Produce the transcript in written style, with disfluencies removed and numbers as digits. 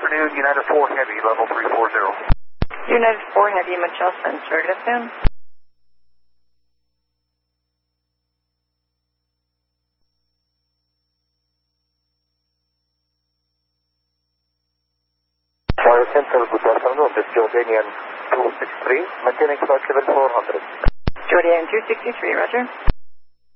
afternoon, United 4 Heavy, level 340. United 4 Heavy, Michelson, target FM. Fire Central, good afternoon. This is Jordanian 263, maintaining flight level 400. Jordanian 263, roger.